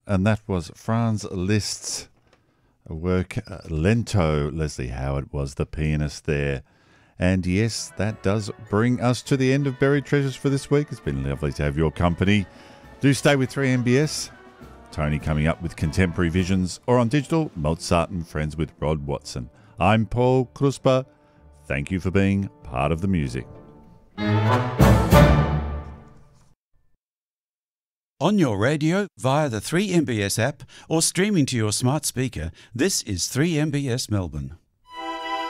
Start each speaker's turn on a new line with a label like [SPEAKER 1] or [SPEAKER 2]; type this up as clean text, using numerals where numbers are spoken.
[SPEAKER 1] And that was Franz Liszt's work, Lento. Leslie Howard was the pianist there. And yes, that does bring us to the end of Buried Treasures for this week. It's been lovely to have your company. Do stay with 3MBS. Tony coming up with Contemporary Visions, or on digital, Mozart and Friends with Rod Watson. I'm Paul Krusper. Thank you for being part of the music.
[SPEAKER 2] On your radio, via the 3MBS app, or streaming to your smart speaker, this is 3MBS Melbourne.